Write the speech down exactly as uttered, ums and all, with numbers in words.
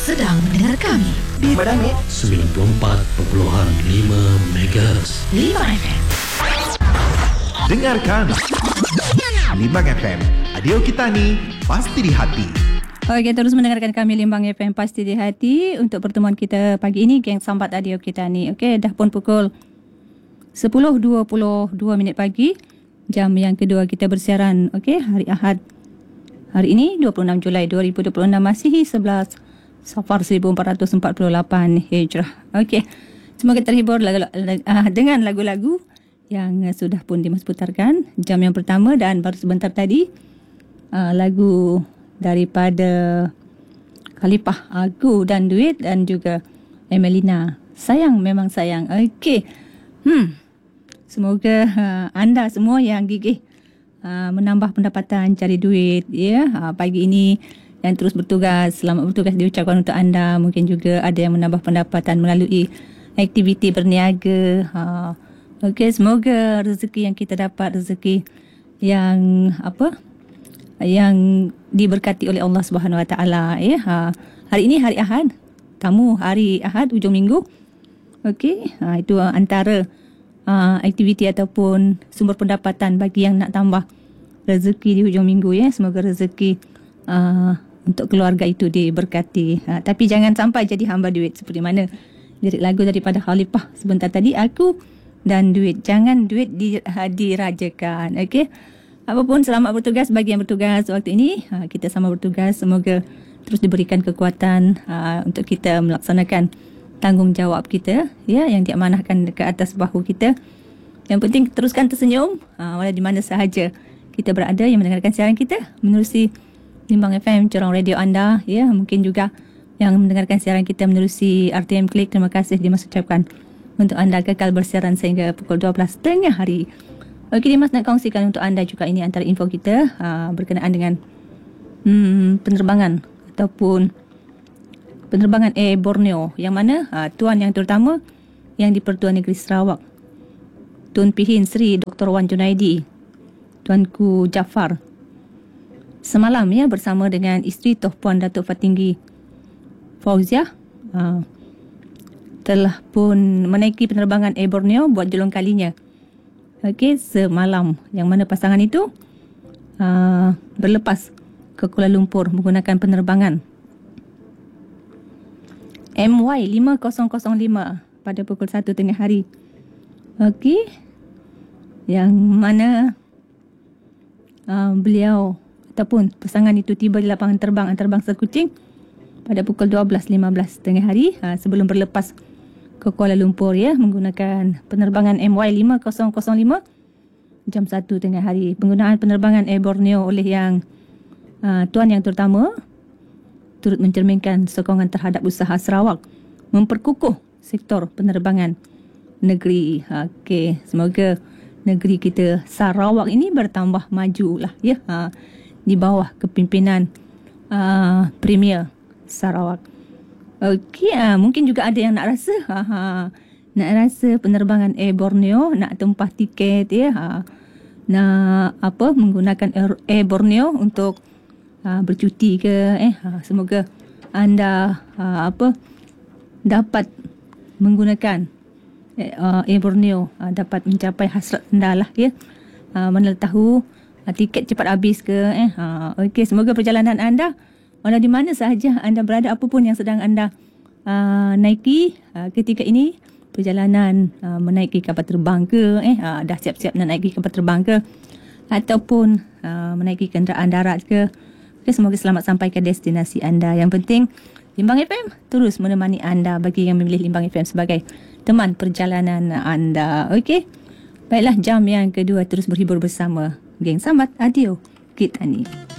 sedang mendengar kami di Madani sembilan puluh empat perpuluhan lima megahertz Limbang F M. Dengarkan Limbang F M, radio kita ni pasti di hati. Okey, terus mendengarkan kami Limbang F M pasti di hati. Untuk pertemuan kita pagi ini, geng sambat radio kita ni. Okey, dah pun pukul sepuluh dua puluh dua minit pagi. Jam yang kedua kita bersiaran. Okey, hari Ahad. Hari ini dua puluh enam Julai dua ribu dua puluh enam, Masihi sebelas Safar seribu empat ratus empat puluh lapan Hijrah. Okey, semoga terhibur lagu, lagu, uh, dengan lagu-lagu yang uh, sudah pun dimasputarkan jam yang pertama, dan baru sebentar tadi uh, lagu daripada Khalifah, Aku dan Duit, dan juga Emelina, Sayang Memang Sayang. Okey, hmm, semoga uh, anda semua yang gigih uh, menambah pendapatan, cari duit, ya, yeah, uh, pagi ini yang terus bertugas, selamat bertugas diucapkan untuk anda. Mungkin juga ada yang menambah pendapatan melalui aktiviti berniaga. Ha. Okey, semoga rezeki yang kita dapat, rezeki yang apa? Yang diberkati oleh Allah Subhanahu Wa Taala, ya. Ha. Hari ini hari Ahad, tamu hari Ahad hujung minggu. Okey, ha, itu antara uh, aktiviti ataupun sumber pendapatan bagi yang nak tambah rezeki di hujung minggu, ya. Semoga rezeki uh, untuk keluarga itu diberkati. Ha, tapi jangan sampai jadi hamba duit, seperti mana lirik lagu daripada Khalifah sebentar tadi, Aku dan Duit. Jangan duit di, ha, dirajakan. Okey. Apapun, selamat bertugas bagi yang bertugas waktu ini. Ha, kita sama bertugas. Semoga terus diberikan kekuatan ha, untuk kita melaksanakan tanggungjawab kita, ya, yang diamanahkan ke atas bahu kita. Yang penting teruskan tersenyum ha, walau di mana sahaja kita berada yang mendengarkan siaran kita menerusi Limbang F M, corong radio anda, ya. Mungkin juga yang mendengarkan siaran kita menerusi R T M Klik. Terima kasih Dimas ucapkan untuk anda kekal bersiaran sehingga pukul dua belas tengah hari. Okey, Dimas nak kongsikan untuk anda juga, ini antara info kita aa, berkenaan dengan hmm, penerbangan ataupun penerbangan Air Borneo, yang mana aa, tuan yang terutama yang di Pertuan Negeri Sarawak, Tun Pihin Sri Doktor Wan Junaidi, Tuanku Jafar, semalam, ya, bersama dengan isteri Toh Puan Datuk Fatinggi Fauziah uh, telah pun menaiki penerbangan Air Borneo buat julung kalinya. Okey, semalam, yang mana pasangan itu uh, berlepas ke Kuala Lumpur menggunakan penerbangan M Y lima kosong kosong lima pada pukul satu tengah hari. Okey, yang mana uh, beliau ataupun pasangan itu tiba di lapangan terbang Antarabangsa Kuching pada pukul dua belas lima belas tengah hari ha, sebelum berlepas ke Kuala Lumpur, ya, menggunakan penerbangan M Y lima kosong kosong lima jam satu tengah hari. Penggunaan penerbangan Air Borneo oleh yang uh, tuan yang terutama turut mencerminkan sokongan terhadap usaha Sarawak memperkukuh sektor penerbangan negeri. Okey, semoga negeri kita Sarawak ini bertambah majulah, ya. Ha, di bawah kepimpinan uh, Premier Sarawak. Okey, uh, mungkin juga ada yang nak rasa ha, ha, nak rasa penerbangan Air Borneo, nak tempah tiket, ya, ha, nak apa menggunakan Air, Air Borneo untuk uh, bercuti ke, eh ha, semoga anda uh, apa dapat menggunakan uh, Air Borneo, uh, dapat mencapai hasrat anda lah, ya. Uh, mana tahu tiket cepat habis ke, eh ha, okey, semoga perjalanan anda walau di mana sahaja anda berada, apapun yang sedang anda uh, naiki uh, ketika ini, perjalanan uh, menaiki kapal terbang ke, eh uh, dah siap-siap nak naiki kapal terbang ke, ataupun uh, menaiki kenderaan darat ke. Okay, semoga selamat sampai ke destinasi anda. Yang penting Limbang F M terus menemani anda bagi yang memilih Limbang F M sebagai teman perjalanan anda. Okey, baiklah, jam yang kedua terus berhibur bersama geng sambat radio kita ni.